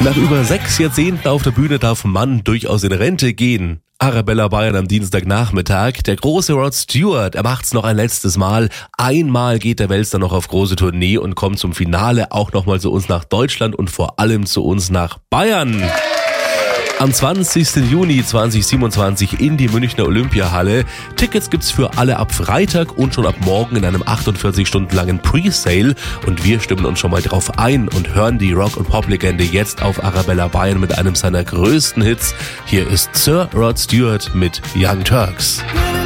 Nach über 6 Jahrzehnten auf der Bühne darf Mann durchaus in Rente gehen. Arabella Bayern am Dienstagnachmittag. Der große Rod Stewart, er macht's noch ein letztes Mal. Einmal geht der Weltstar noch auf große Tournee und kommt zum Finale auch nochmal zu uns nach Deutschland und vor allem zu uns nach Bayern. Am 20. Juni 2027 in die Münchner Olympiahalle. Tickets gibt's für alle ab Freitag und schon ab morgen in einem 48 Stunden langen Pre-Sale. Und wir stimmen uns schon mal drauf ein und hören die Rock- und Pop-Legende jetzt auf Arabella Bayern mit einem seiner größten Hits. Hier ist Sir Rod Stewart mit Young Turks.